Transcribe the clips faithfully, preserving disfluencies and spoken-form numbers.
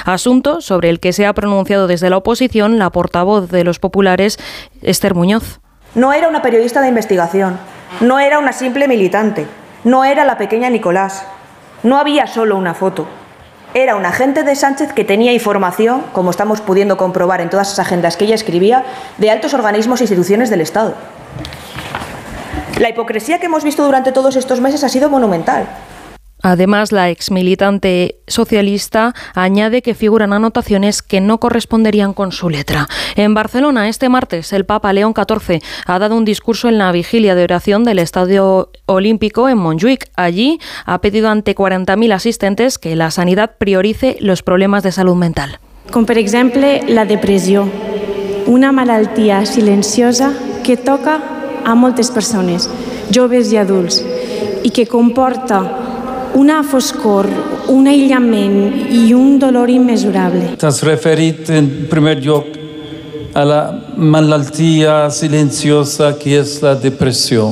Asunto sobre el que se ha pronunciado desde la oposición la portavoz de los populares, Esther Muñoz. No era una periodista de investigación, no era una simple militante, no era la pequeña Nicolás, no había solo una foto. Era un agente de Sánchez que tenía información, como estamos pudiendo comprobar en todas esas agendas que ella escribía, de altos organismos e instituciones del Estado. La hipocresía que hemos visto durante todos estos meses ha sido monumental. Además, la exmilitante socialista añade que figuran anotaciones que no corresponderían con su letra. En Barcelona, este martes, el Papa León catorce ha dado un discurso en la vigilia de oración del Estadio Olímpico en Montjuïc. Allí ha pedido ante cuarenta mil asistentes que la sanidad priorice los problemas de salud mental. Com per exemple la depressió, una malaltia silenciosa que toca a moltes persones, joves i adults, i que comporta una foscor, un aïllament i un dolor immesurable. T'has referit en primer lloc a la malaltia silenciosa que és la depressió.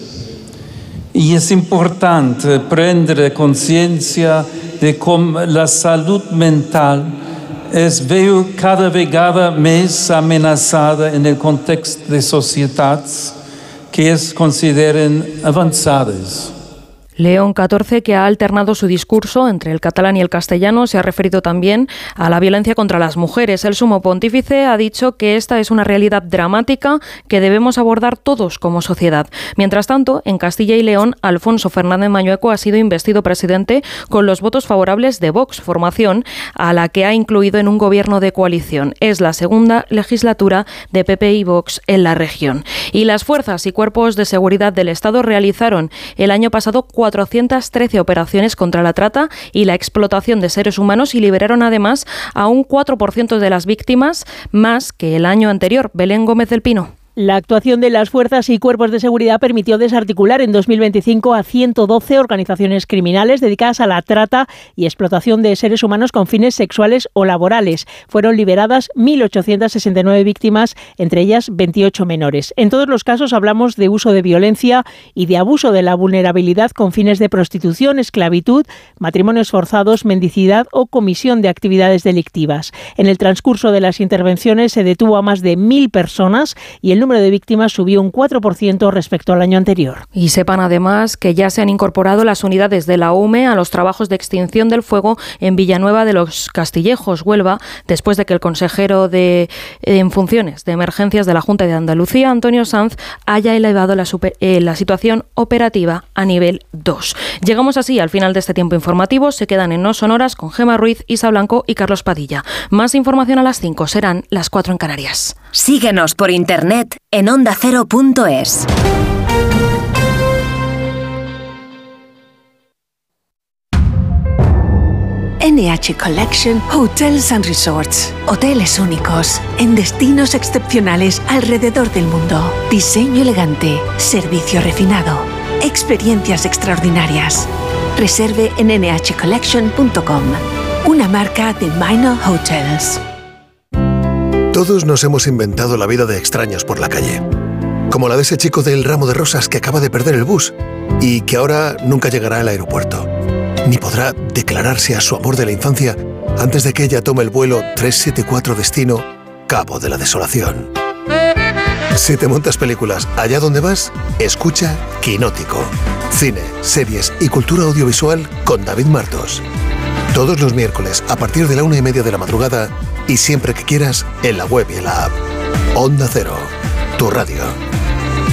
I és important prendre consciència de com la salut mental es veu cada vegada més amenaçada en el context de societats que es consideren avançades. León catorce, que ha alternado su discurso entre el catalán y el castellano, se ha referido también a la violencia contra las mujeres. El sumo pontífice ha dicho que esta es una realidad dramática que debemos abordar todos como sociedad. Mientras tanto, en Castilla y León, Alfonso Fernández Mañueco ha sido investido presidente con los votos favorables de Vox, formación a la que ha incluido en un gobierno de coalición. Es la segunda legislatura de P P y Vox en la región. Y las fuerzas y cuerpos de seguridad del Estado realizaron el año pasado cuatrocientas trece operaciones contra la trata y la explotación de seres humanos y liberaron además a un cuatro por ciento de las víctimas, más que el año anterior. Belén Gómez del Pino. La actuación de las fuerzas y cuerpos de seguridad permitió desarticular en dos mil veinticinco a ciento doce organizaciones criminales dedicadas a la trata y explotación de seres humanos con fines sexuales o laborales. Fueron liberadas mil ochocientas sesenta y nueve víctimas, entre ellas veintiocho menores. En todos los casos hablamos de uso de violencia y de abuso de la vulnerabilidad con fines de prostitución, esclavitud, matrimonios forzados, mendicidad o comisión de actividades delictivas. En el transcurso de las intervenciones se detuvo a más de mil personas y el número de víctimas subió un cuatro por ciento respecto al año anterior. Y sepan además que ya se han incorporado las unidades de la U M E a los trabajos de extinción del fuego en Villanueva de los Castillejos, Huelva, después de que el consejero de, en funciones de emergencias de la Junta de Andalucía, Antonio Sanz, haya elevado la, super, eh, la situación operativa a nivel dos. Llegamos así al final de este tiempo informativo. Se quedan en No Sonoras con Gemma Ruiz, Isa Blanco y Carlos Padilla. Más información a las cinco, serán las cuatro en Canarias. Síguenos por internet en onda cero punto es. N H Collection Hotels and Resorts. Hoteles únicos, en destinos excepcionales alrededor del mundo. Diseño elegante, servicio refinado, experiencias extraordinarias. Reserve en ene hache collection punto com, una marca de Minor Hotels. Todos nos hemos inventado la vida de extraños por la calle. Como la de ese chico del ramo de rosas que acaba de perder el bus y que ahora nunca llegará al aeropuerto, ni podrá declararse a su amor de la infancia antes de que ella tome el vuelo trescientos setenta y cuatro destino Cabo de la Desolación. Si te montas películas allá donde vas, escucha Quinótico. Cine, series y cultura audiovisual con David Martos. Todos los miércoles a partir de la una y media de la madrugada y siempre que quieras en la web y en la app. Onda Cero, tu radio.